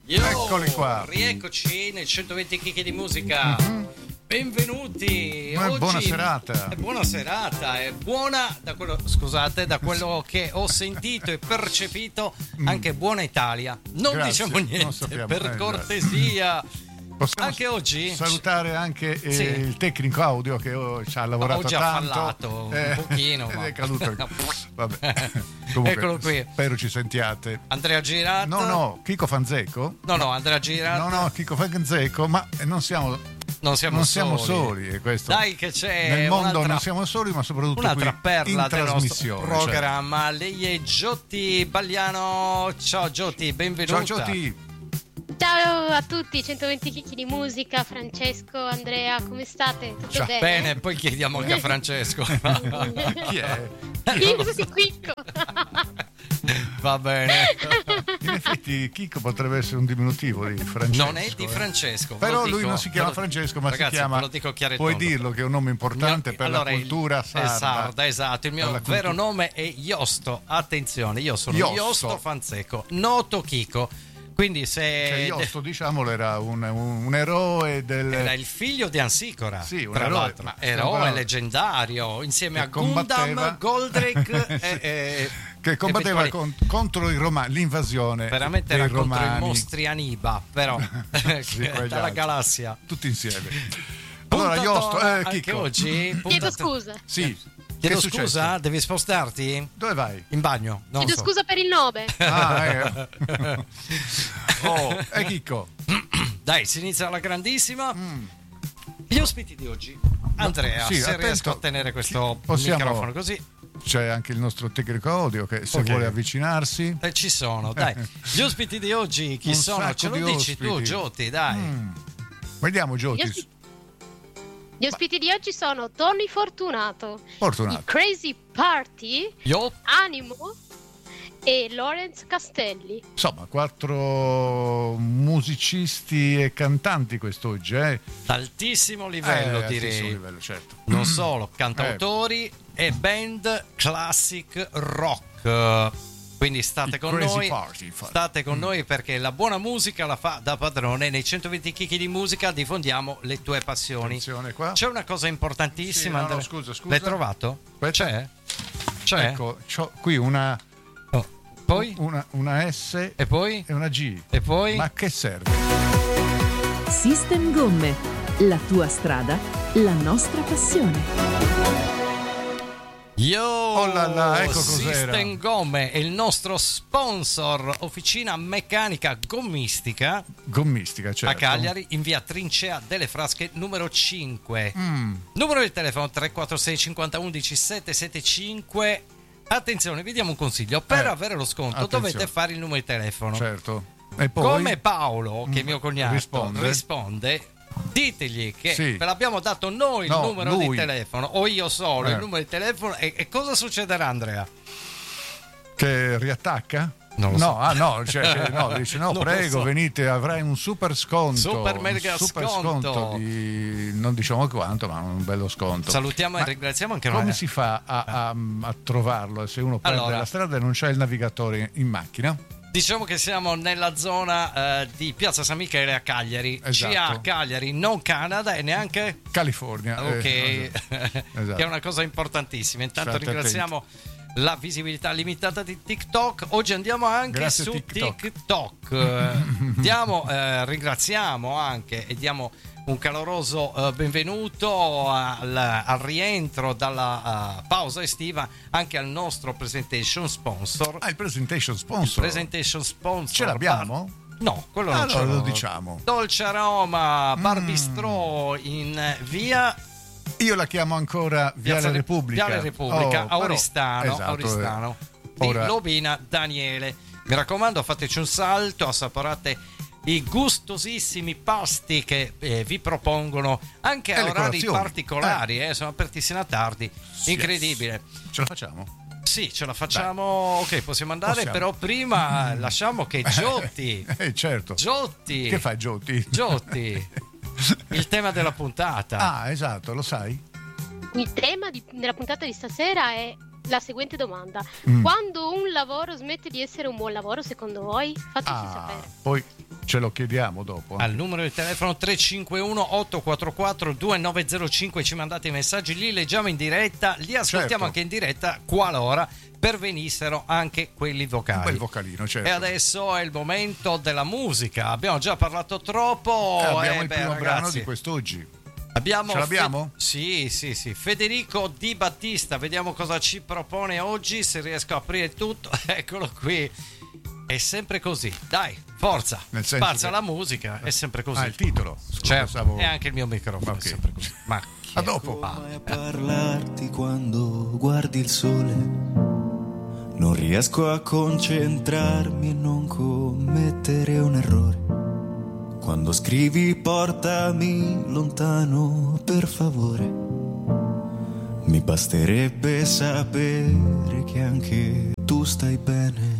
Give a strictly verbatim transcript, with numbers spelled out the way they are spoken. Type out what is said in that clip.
Yo, Eccoli qua. Rieccoci nel centoventi chicche di musica. Mm-hmm. Benvenuti. Ma Oggi buona serata. È buona serata, è buona da quello, scusate, da quello che ho sentito e percepito, anche buona Italia. Non Grazie, diciamo niente, non sappiamo, per eh, cortesia. Possiamo Anche oggi salutare anche eh, sì. il tecnico audio che oh, ci ha lavorato oggi tanto. ha fallato un eh, pochino, ed ma... è caduto. Vabbè. Comunque, Eccolo qui. Spero ci sentiate. Andrea Girato. No, no, Chico Fanzeco. No, no, Andrea Girato. No, no, Chico Fanzeco, ma non siamo Non siamo non soli. siamo soli, e questo. Dai che c'è nel mondo un'altra, non siamo soli, ma soprattutto un'altra qui perla in del nostro trasmissione. programma. Lei è Giotti Bagliano. Ciao Giotti, benvenuta. Ciao Giotti. Ciao a tutti, centoventi chicchi di musica, Francesco, Andrea, come state? Tutto Ciao. bene? Bene, poi chiediamo anche a Francesco. Chi è? Chicco, sì, Chicco. Va bene. In effetti Chico potrebbe essere un diminutivo di Francesco. Non è di eh. Francesco. ve Però lo lui dico, non si chiama ve lo- Francesco, ma ragazzi, si chiama. ve lo dico chiaro e Puoi tondo. dirlo che è un nome importante Mio- per allora, la il- cultura sarda. è sarda, esatto. Il mio Per la vero cultura- nome è Iosto. Attenzione, io sono Iosto. Iosto Fanzeco, noto Chico. Quindi se Cioè, Iosto, diciamolo, era un, un, un eroe del. era il figlio di Ansicora, Sì, un tra eroe, l'altro, ma stiamo eroe parlando- leggendario insieme che a Gundam, combatteva- Goldrake Sì. e, e che combatteva eventuali- con- contro i romani, l'invasione veramente dei era contro romani. i mostri Aniba, però Sì, che- quegli dalla altri. galassia. Tutti insieme. Allora, Puntata Iosto, eh, anche Chicco. oggi. Chiedo puntata- scusa. Sì. Chiedo Che è scusa, successo? devi spostarti? Dove vai? In bagno? Non Chiedo so. scusa per il nome. Ah, eh. Oh, e Chicco. Dai, si inizia alla grandissima. Gli ospiti di oggi. Andrea, Sì, se attento. riesco a tenere questo Possiamo- microfono così, C'è anche il nostro tecnico audio che se Ok. vuole avvicinarsi. eh, ci sono. Dai, gli ospiti di oggi chi Un sono? sacco Ce lo di dici tu, ospiti. Giotti, dai. Mm. Vediamo Gli, Giotti. ospi- gli ospiti di oggi sono Tony Fortunato, Fortunato. i Crazy Party, Io Animo e Lorenz Castelli. Insomma, quattro musicisti e cantanti quest'oggi, eh? d'altissimo livello, Eh, direi. altissimo livello, certo. Non solo, cantautori e band classic rock. Quindi state I con Crazy noi. Party, infatti. State con Mm. noi perché la buona musica la fa da padrone. Nei centoventi chicchi di musica diffondiamo le tue passioni. Attenzione qua. C'è una cosa importantissima. Sì, no, no, Andrea. scusa, scusa. L'hai trovato? Aspetta. C'è? C'è? Ecco, c'ho qui una, Oh. Poi? una, una S E poi? e una G. E poi? Ma che serve? System Gomme, la tua strada, la nostra passione. Yo! Oh là là, ecco cos'era. System Gomme è il nostro sponsor, officina meccanica gommistica Gommistica, certo. a Cagliari, in via Trincea delle Frasche numero cinque. Mm. Numero del telefono tre quattro sei cinquanta undici sette sette cinque. Attenzione, vi diamo un consiglio: per Eh, avere lo sconto attenzione. dovete fare il numero di telefono. Certo. E poi Come Paolo, che è Mm, mio cognato, risponde. risponde, ditegli che Sì. ve l'abbiamo dato noi No, il numero lui. di telefono, o io solo Eh. il numero di telefono, e, e cosa succederà, Andrea? che riattacca? Non lo no, so. ah no, cioè, che- no, dice no, Non lo prego, so. venite, avrai un super sconto. Super mega un super sconto. sconto di non diciamo quanto, ma un bello sconto. Salutiamo Ma e ringraziamo anche Come noi. si fa a, a- a trovarlo se uno prende Allora. la strada e non c'è il navigatore in macchina? Diciamo che siamo nella zona eh, di Piazza San Michele a Cagliari, Esatto. C A Cagliari, non Canada e neanche California. ok, eh, esatto. che è una cosa importantissima. Intanto State ringraziamo la visibilità limitata di TikTok. Oggi andiamo anche Grazie, su TikTok. TikTok. Eh, diamo, eh, ringraziamo anche e diamo un caloroso eh, benvenuto al, al rientro dalla eh, pausa estiva anche al nostro presentation sponsor. Ah, il presentation sponsor. Presentation sponsor. Ce l'abbiamo? No, quello non Allora ce l'ho. lo diciamo. Dolce Aroma Bar Mm. Bistrò in via Io la chiamo ancora Viale Piazza Re- Repubblica. Viale Repubblica, Oh, a però- Oristano, esatto, a Oristano eh. di Ora- Lobina Daniele. Mi raccomando, fateci un salto, assaporate i gustosissimi pasti che eh, vi propongono anche E a le orari colazioni. particolari, eh. sono aperti sino a tardi. Incredibile. Ce la facciamo? Sì, ce la facciamo. Ok, possiamo andare, Possiamo. però prima lasciamo che Giotti Eh, certo. Giotti Che fai, Giotti? Giotti il tema della puntata. Ah, esatto, lo sai? Il tema di- della puntata di stasera è la seguente domanda. Mm. Quando un lavoro smette di essere un buon lavoro, secondo voi? Fateci Ah, sapere. poi ce lo chiediamo dopo. Al numero di telefono tre cinque uno otto quattro quattro due nove zero cinque ci mandate i messaggi, li leggiamo in diretta, li ascoltiamo Certo. anche in diretta qualora pervenissero anche quelli vocali. Un bel vocalino, certo. E adesso è il momento della musica. Abbiamo già parlato troppo. Eh, abbiamo eh, il beh, primo brano ragazzi, di quest'oggi. abbiamo Ce l'abbiamo? Fe- sì, sì, sì. Federico Di Battista. Vediamo cosa ci propone oggi. Se riesco a aprire tutto, eccolo qui. È sempre così. Dai, forza. Nel senso Spazza che- la musica. È sempre così. Ah, il titolo. Scusa, Certo, pensavo- e anche il mio microfono Ok. è sempre così. Ma chi A è? dopo. Come a parlarti quando guardi il sole. Non riesco a concentrarmi e non commettere un errore. Quando scrivi portami lontano per favore. Mi basterebbe sapere che anche tu stai bene.